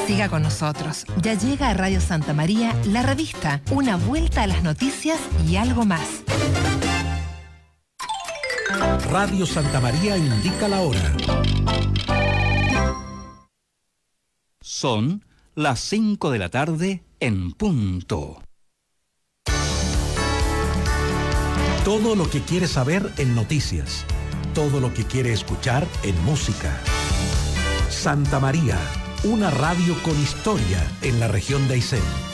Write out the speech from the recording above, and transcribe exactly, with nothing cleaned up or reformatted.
Siga con nosotros. Ya llega a Radio Santa María La Revista, una vuelta a las noticias y algo más. Radio Santa María indica la hora. Son las cinco de la tarde en punto. Todo lo que quiere saber en noticias. Todo lo que quiere escuchar en música. Santa María, una radio con historia en la región de Aysén.